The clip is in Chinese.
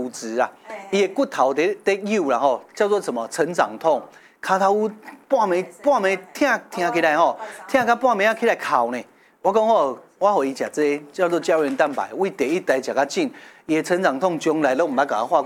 骨质啊，伊的骨头在扭啦吼，叫做什么成长痛，骹头有半暝听起来吼，听到半暝啊起来哭呢。我讲我给伊食这个叫做胶原蛋白，为第一代食较紧，伊的成长痛将来都唔捌甲我化过。